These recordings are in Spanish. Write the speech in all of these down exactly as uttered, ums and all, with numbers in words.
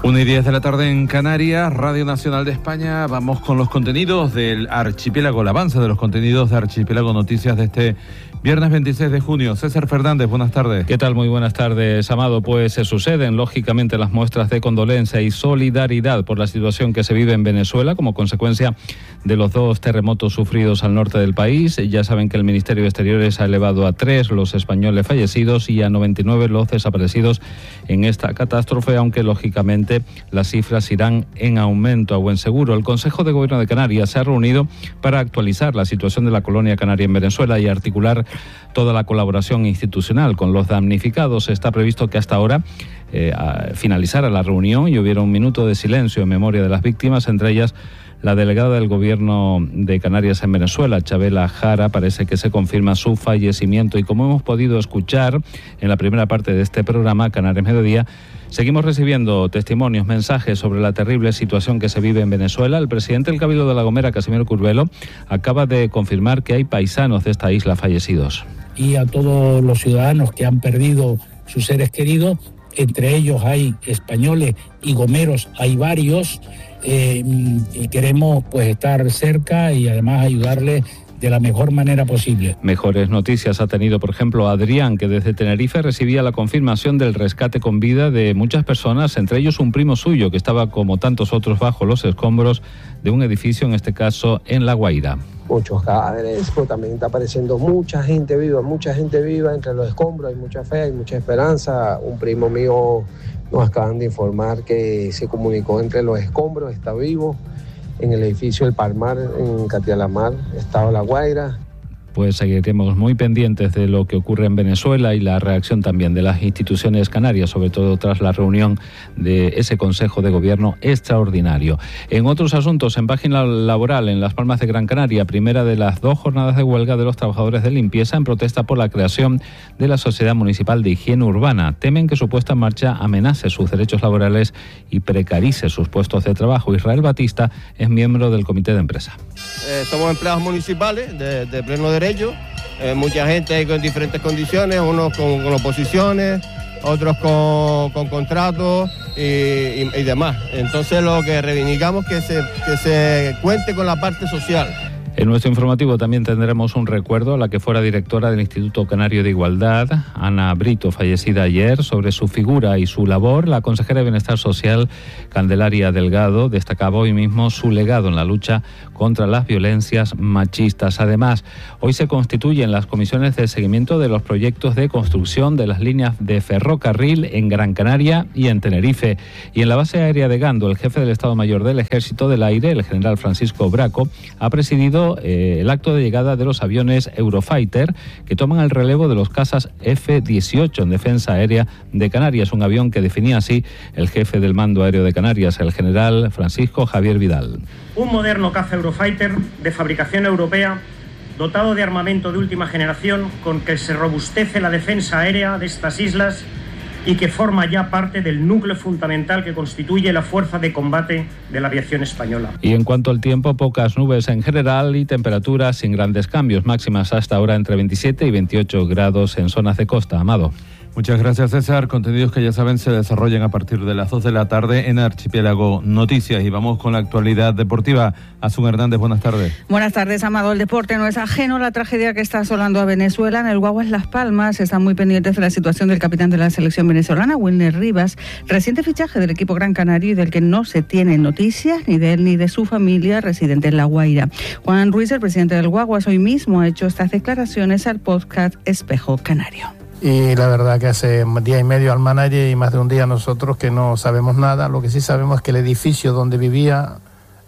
una y diez de la tarde en Canarias, Radio Nacional de España. Vamos con los contenidos del Archipiélago, el avance de los contenidos de Archipiélago Noticias de este viernes veintiséis de junio. César Fernández, buenas tardes. ¿Qué tal? Muy buenas tardes, Amado. Pues se suceden, lógicamente, las muestras de condolencia y solidaridad por la situación que se vive en Venezuela como consecuencia de los dos terremotos sufridos al norte del país. Ya saben que el Ministerio de Exteriores ha elevado a tres los españoles fallecidos y a noventa y nueve los desaparecidos en esta catástrofe, aunque lógicamente las cifras irán en aumento a buen seguro. El Consejo de Gobierno de Canarias se ha reunido para actualizar la situación de la colonia canaria en Venezuela y articular toda la colaboración institucional con los damnificados. Está previsto que hasta ahora eh, finalizara la reunión y hubiera un minuto de silencio en memoria de las víctimas, entre ellas la delegada del Gobierno de Canarias en Venezuela, Chabela Jara. Parece que se confirma su fallecimiento y, como hemos podido escuchar en la primera parte de este programa, Canarias Mediodía, seguimos recibiendo testimonios, mensajes sobre la terrible situación que se vive en Venezuela. El presidente del Cabildo de La Gomera, Casimiro Curvelo, acaba de confirmar que hay paisanos de esta isla fallecidos. Y a todos los ciudadanos que han perdido sus seres queridos, entre ellos hay españoles y gomeros, hay varios, eh, y queremos pues estar cerca y además ayudarles de la mejor manera posible. Mejores noticias ha tenido, por ejemplo, Adrián, que desde Tenerife recibía la confirmación del rescate con vida de muchas personas, entre ellos un primo suyo que estaba, como tantos otros, bajo los escombros de un edificio, en este caso en La Guaira. Muchos cadáveres, pero también está apareciendo mucha gente viva, mucha gente viva entre los escombros, hay mucha fe, hay mucha esperanza. Un primo mío nos acaban de informar que se comunicó entre los escombros, está vivo, en el edificio El Palmar, en Catialamar, estado La Guaira. Pues seguiremos muy pendientes de lo que ocurre en Venezuela y la reacción también de las instituciones canarias, sobre todo tras la reunión de ese Consejo de Gobierno extraordinario. En otros asuntos, en página laboral, en Las Palmas de Gran Canaria, primera de las dos jornadas de huelga de los trabajadores de limpieza en protesta por la creación de la Sociedad Municipal de Higiene Urbana. Temen que su puesta en marcha amenace sus derechos laborales y precarice sus puestos de trabajo. Israel Batista es miembro del comité de empresa. Eh, somos empleados municipales de, de pleno derecho. Eh, mucha gente con diferentes condiciones, unos con, con oposiciones, otros con, con contratos y, y, y demás. Entonces lo que reivindicamos es que se, que se cuente con la parte social. En nuestro informativo también tendremos un recuerdo a la que fuera directora del Instituto Canario de Igualdad, Ana Brito, fallecida ayer. Sobre su figura y su labor, la consejera de Bienestar Social, Candelaria Delgado, destacaba hoy mismo su legado en la lucha contra las violencias machistas. Además, hoy se constituyen las comisiones de seguimiento de los proyectos de construcción de las líneas de ferrocarril en Gran Canaria y en Tenerife. Y en la base aérea de Gando, el jefe del Estado Mayor del Ejército del Aire, el general Francisco Braco, ha presidido Eh, el acto de llegada de los aviones Eurofighter que toman el relevo de los cazas F dieciocho en defensa aérea de Canarias, un avión que definía así el jefe del Mando Aéreo de Canarias, el general Francisco Javier Vidal. Un moderno caza Eurofighter de fabricación europea, dotado de armamento de última generación, con que se robustece la defensa aérea de estas islas y que forma ya parte del núcleo fundamental que constituye la fuerza de combate de la aviación española. Y en cuanto al tiempo, pocas nubes en general y temperaturas sin grandes cambios, máximas hasta ahora entre veintisiete y veintiocho grados en zonas de costa. Amado. Muchas gracias, César. Contenidos que ya saben se desarrollan a partir de las dos de la tarde en Archipiélago Noticias. Y vamos con la actualidad deportiva. Asun Hernández, buenas tardes. Buenas tardes, Amado. El deporte no es ajeno a la tragedia que está asolando a Venezuela. En el Guaguas Las Palmas están muy pendientes de la situación del capitán de la selección venezolana, Wilner Rivas, reciente fichaje del equipo Gran Canario y del que no se tiene noticias ni de él ni de su familia residente en La Guaira. Juan Ruiz, el presidente del Guaguas, hoy mismo ha hecho estas declaraciones al podcast Espejo Canario. Y la verdad que hace un día y medio al manager y más de un día nosotros que no sabemos nada. Lo que sí sabemos es que el edificio donde vivía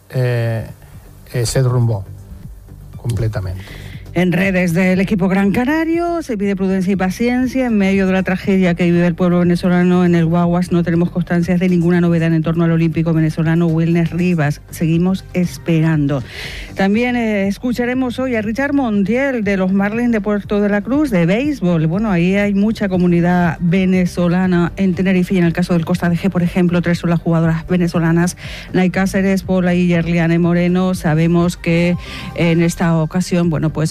eh, eh, se derrumbó completamente. En redes del equipo Gran Canario se pide prudencia y paciencia en medio de la tragedia que vive el pueblo venezolano en el Guaguas. No tenemos constancias de ninguna novedad en torno al olímpico venezolano Wilner Rivas. Seguimos esperando. También eh, escucharemos hoy a Richard Montiel de los Marlins de Puerto de la Cruz de béisbol. Bueno, ahí hay mucha comunidad venezolana en Tenerife y en el caso del Costa de G, por ejemplo, tres son las jugadoras venezolanas, Nay Cáceres, Pola y Yerliane Moreno. Sabemos que en esta ocasión, bueno, pues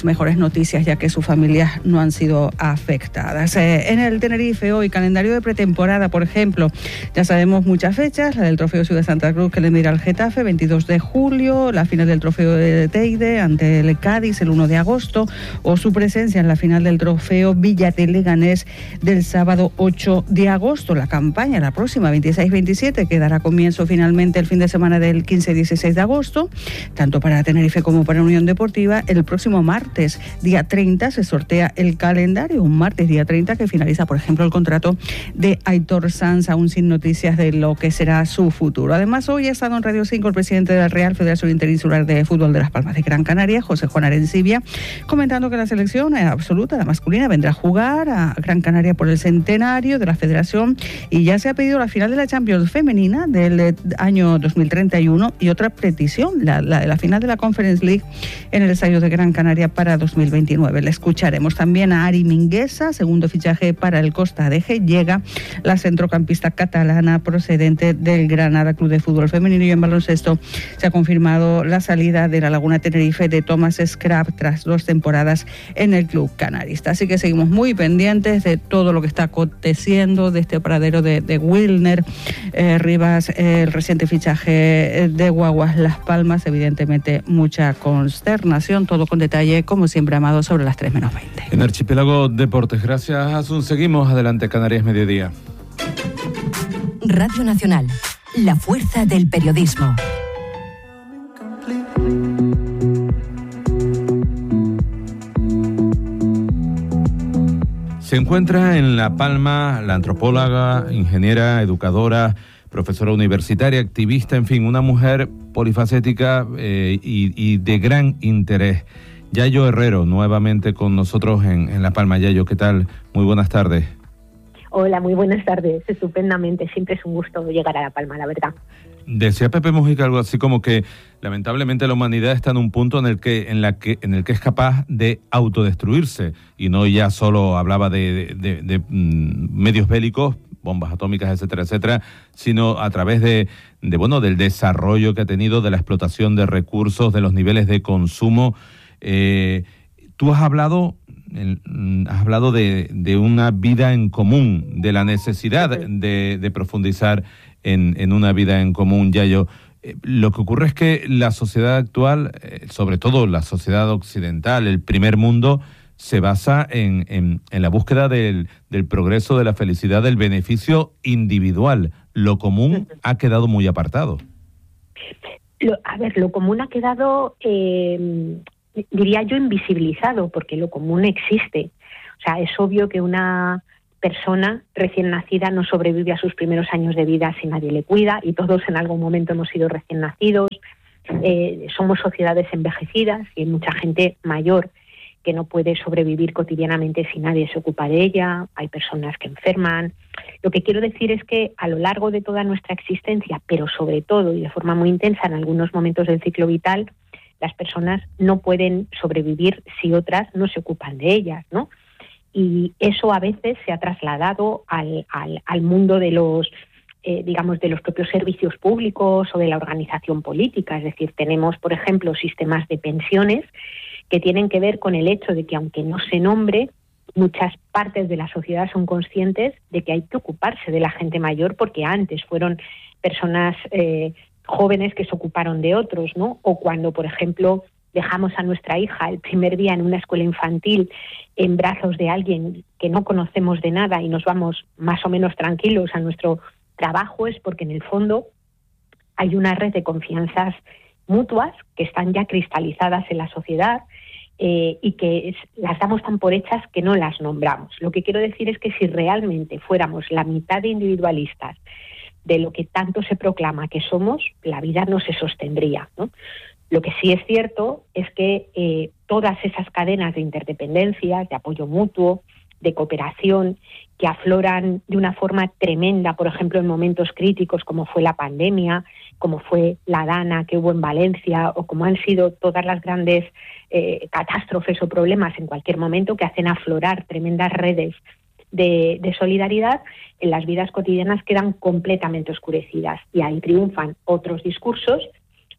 mejores noticias, ya que sus familias no han sido afectadas. Eh, en el Tenerife hoy, calendario de pretemporada, por ejemplo, ya sabemos muchas fechas: la del Trofeo Ciudad de Santa Cruz, que le mira al Getafe, veintidós de julio, la final del Trofeo de Teide ante el Cádiz el uno de agosto, o su presencia en la final del Trofeo Villa de Leganés del sábado ocho de agosto. La campaña, la próxima, veintiséis veintisiete, que dará comienzo finalmente el fin de semana del quince dieciséis de agosto, tanto para Tenerife como para Unión Deportiva. El próximo martes, día treinta, se sortea el calendario, un martes día treinta que finaliza, por ejemplo, el contrato de Aitor Sanz, aún sin noticias de lo que será su futuro. Además, hoy ha estado en Radio cinco el presidente de la Real Federación Interinsular de Fútbol de Las Palmas de Gran Canaria, José Juan Arencibia, comentando que la selección absoluta, la masculina, vendrá a jugar a Gran Canaria por el centenario de la federación, y ya se ha pedido la final de la Champions femenina del año dos mil treinta y uno y otra petición, la, la de la final de la Conference League en el estadio de Gran Canaria para dos mil veintinueve. Le escucharemos también a Ari Mingueza, segundo fichaje para el Costa de Ge. Llega la centrocampista catalana procedente del Granada Club de Fútbol Femenino. Y en baloncesto se ha confirmado la salida de la Laguna Tenerife de Thomas Scrap tras dos temporadas en el club canarista. Así que seguimos muy pendientes de todo lo que está aconteciendo, de este paradero de, de Wilner eh, Rivas, eh, el reciente fichaje de Guaguas Las Palmas. Evidentemente mucha consternación, todo con detalle, como siempre, Amado, sobre las tres menos veinte. En Archipiélago Deportes, gracias, Asun. Seguimos adelante, Canarias Mediodía. Radio Nacional, la fuerza del periodismo. Se encuentra en La Palma la antropóloga, ingeniera, educadora, profesora universitaria, activista, en fin, una mujer polifacética eh, y, y de gran interés. Yayo Herrero, nuevamente con nosotros en, en La Palma. Yayo, ¿qué tal? Muy buenas tardes. Hola, muy buenas tardes. Estupendamente, siempre es un gusto llegar a La Palma, la verdad. Decía Pepe Mujica algo así como que lamentablemente la humanidad está en un punto en el que en la que en el que es capaz de autodestruirse, y no ya solo hablaba de, de, de, de mm, medios bélicos, bombas atómicas, etcétera, etcétera, sino a través de, de bueno del desarrollo que ha tenido, de la explotación de recursos, de los niveles de consumo. Eh, tú has hablado has hablado de, de una vida en común, de la necesidad de, de profundizar en, en una vida en común, Yayo. Eh, lo que ocurre es que la sociedad actual, eh, sobre todo la sociedad occidental, el primer mundo, se basa en, en, en la búsqueda del, del progreso, de la felicidad, del beneficio individual. Lo común ha quedado muy apartado. Lo, a ver, lo común ha quedado... Eh... diría yo invisibilizado, porque lo común existe. O sea, es obvio que una persona recién nacida no sobrevive a sus primeros años de vida si nadie le cuida, y todos en algún momento hemos sido recién nacidos. Eh, somos sociedades envejecidas y hay mucha gente mayor que no puede sobrevivir cotidianamente si nadie se ocupa de ella. Hay personas que enferman. Lo que quiero decir es que a lo largo de toda nuestra existencia, pero sobre todo y de forma muy intensa en algunos momentos del ciclo vital, las personas no pueden sobrevivir si otras no se ocupan de ellas, ¿no? Y eso a veces se ha trasladado al, al, al mundo de los, eh, digamos, de los propios servicios públicos o de la organización política. Es decir, tenemos, por ejemplo, sistemas de pensiones que tienen que ver con el hecho de que, aunque no se nombre, muchas partes de la sociedad son conscientes de que hay que ocuparse de la gente mayor, porque antes fueron personas... Eh, jóvenes que se ocuparon de otros, ¿no? O cuando, por ejemplo, dejamos a nuestra hija el primer día en una escuela infantil en brazos de alguien que no conocemos de nada y nos vamos más o menos tranquilos a nuestro trabajo, es porque en el fondo hay una red de confianzas mutuas que están ya cristalizadas en la sociedad eh, y que es, las damos tan por hechas que no las nombramos. Lo que quiero decir es que si realmente fuéramos la mitad de individualistas de lo que tanto se proclama que somos, la vida no se sostendría, ¿no? Lo que sí es cierto es que eh, todas esas cadenas de interdependencias, de apoyo mutuo, de cooperación, que afloran de una forma tremenda, por ejemplo, en momentos críticos como fue la pandemia, como fue la Dana que hubo en Valencia, o como han sido todas las grandes eh, catástrofes o problemas en cualquier momento que hacen aflorar tremendas redes De, de solidaridad, en las vidas cotidianas quedan completamente oscurecidas, y ahí triunfan otros discursos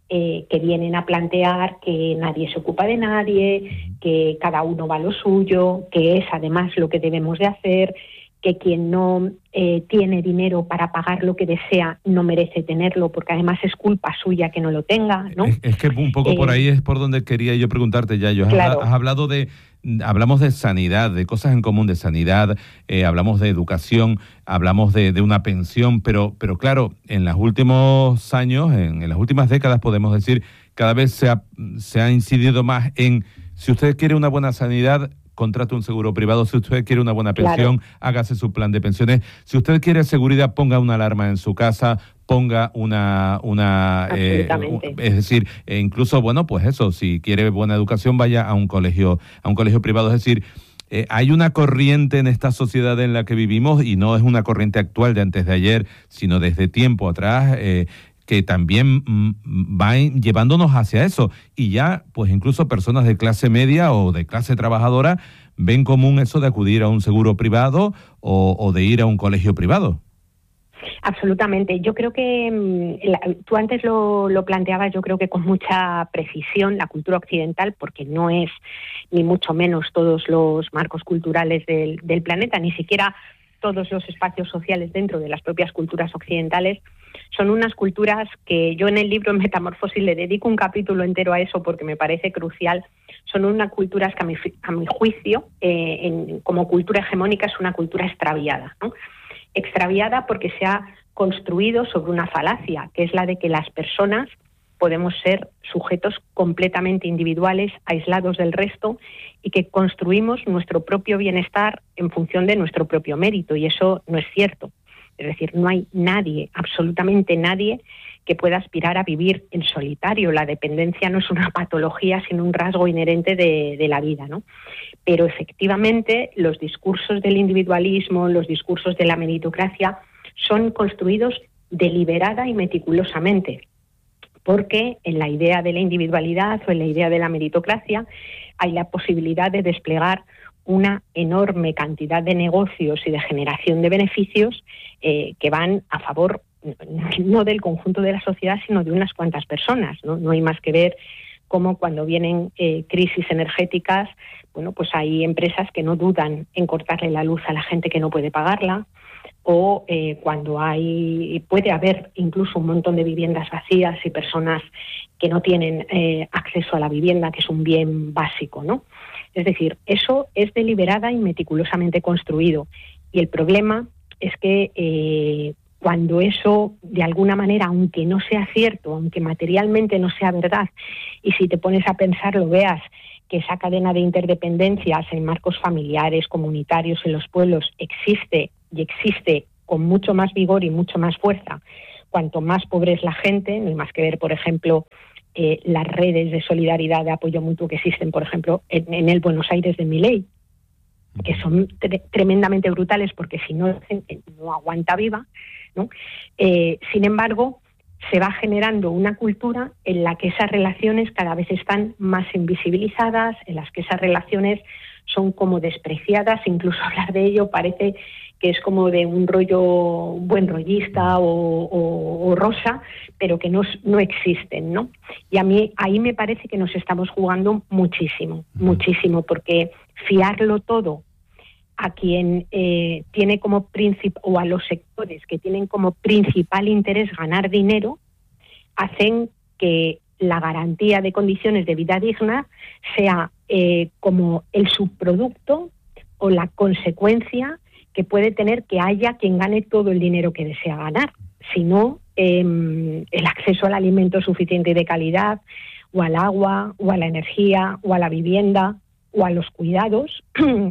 eh, que vienen a plantear que nadie se ocupa de nadie, que cada uno va a lo suyo, que es además lo que debemos de hacer, que quien no eh, tiene dinero para pagar lo que desea no merece tenerlo, porque además es culpa suya que no lo tenga, ¿no? Es, es que un poco eh, por ahí es por donde quería yo preguntarte, Yayo. Has, claro. has hablado de, hablamos de sanidad, de cosas en común, de sanidad, eh, hablamos de educación, hablamos de, de una pensión, pero, pero claro, en los últimos años, en, en las últimas décadas podemos decir, cada vez se ha, se ha incidido más en, si usted quiere una buena sanidad, contrate un seguro privado. Si usted quiere una buena pensión, claro, hágase su plan de pensiones. Si usted quiere seguridad, ponga una alarma en su casa, ponga una... una eh, es decir, eh, incluso, bueno, pues eso, si quiere buena educación, vaya a un colegio, a un colegio privado. Es decir, eh, hay una corriente en esta sociedad en la que vivimos, y no es una corriente actual de antes de ayer, sino desde tiempo atrás, eh, que también va llevándonos hacia eso. Y ya, pues incluso personas de clase media o de clase trabajadora ven común eso de acudir a un seguro privado o, o de ir a un colegio privado. Absolutamente. Yo creo que la, tú antes lo, lo planteabas, yo creo que con mucha precisión, la cultura occidental, porque no es ni mucho menos todos los marcos culturales del, del planeta, ni siquiera todos los espacios sociales dentro de las propias culturas occidentales, son unas culturas que yo en el libro Metamorfosis le dedico un capítulo entero a eso porque me parece crucial. Son unas culturas que a mi, a mi juicio, eh, en, como cultura hegemónica, es una cultura extraviada, ¿no? Extraviada porque se ha construido sobre una falacia, que es la de que las personas podemos ser sujetos completamente individuales, aislados del resto, y que construimos nuestro propio bienestar en función de nuestro propio mérito, y eso no es cierto. Es decir, no hay nadie, absolutamente nadie, que pueda aspirar a vivir en solitario. La dependencia no es una patología, sino un rasgo inherente de, de la vida, ¿no? Pero efectivamente los discursos del individualismo, los discursos de la meritocracia, son construidos deliberada y meticulosamente, porque en la idea de la individualidad o en la idea de la meritocracia hay la posibilidad de desplegar una enorme cantidad de negocios y de generación de beneficios eh, que van a favor no del conjunto de la sociedad, sino de unas cuantas personas, ¿no? No hay más que ver cómo cuando vienen eh, crisis energéticas, bueno, pues hay empresas que no dudan en cortarle la luz a la gente que no puede pagarla, o eh, cuando hay puede haber incluso un montón de viviendas vacías y personas que no tienen eh, acceso a la vivienda, que es un bien básico, ¿no? Es decir, eso es deliberada y meticulosamente construido. Y el problema es que eh, cuando eso, de alguna manera, aunque no sea cierto, aunque materialmente no sea verdad, y si te pones a pensarlo, veas que esa cadena de interdependencias en marcos familiares, comunitarios, en los pueblos, existe y existe con mucho más vigor y mucho más fuerza, cuanto más pobre es la gente, no hay más que ver, por ejemplo, eh, las redes de solidaridad, de apoyo mutuo que existen, por ejemplo, en, en el Buenos Aires de Milei, que son tre- tremendamente brutales porque si no, la gente no aguanta viva, ¿no? Eh, sin embargo, se va generando una cultura en la que esas relaciones cada vez están más invisibilizadas, en las que esas relaciones son como despreciadas, incluso hablar de ello parece que es como de un rollo buen rollista o, o, o rosa, pero que no, no existen, ¿no? Y a mí ahí me parece que nos estamos jugando muchísimo, muchísimo, porque fiarlo todo a quien eh, tiene como principal, o a los sectores que tienen como principal interés ganar dinero, hacen que la garantía de condiciones de vida digna sea eh, como el subproducto o la consecuencia que puede tener que haya quien gane todo el dinero que desea ganar, sino eh, el acceso al alimento suficiente y de calidad, o al agua, o a la energía, o a la vivienda, o a los cuidados,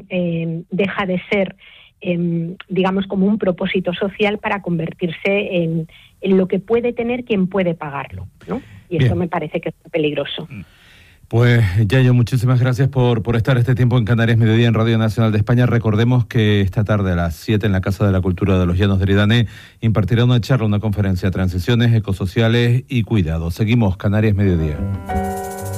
eh, deja de ser, eh, digamos, como un propósito social para convertirse en, en lo que puede tener quien puede pagarlo, ¿no? Y Bien. Esto me parece que es peligroso. Pues, Yayo, muchísimas gracias por, por estar este tiempo en Canarias Mediodía en Radio Nacional de España. Recordemos que esta tarde a las siete en la Casa de la Cultura de los Llanos de Eridané impartirá una charla, una conferencia, Transiciones Ecosociales y Cuidado. Seguimos, Canarias Mediodía.